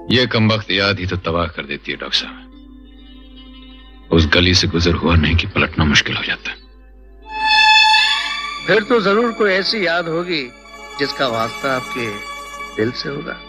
ये कमबख्त याद ही तो तबाह कर देती है डॉक्टर साहब। उस गली से गुजर हुआ नहीं कि पलटना मुश्किल हो जाता। फिर तो जरूर कोई ऐसी याद होगी जिसका वास्ता आपके दिल से होगा।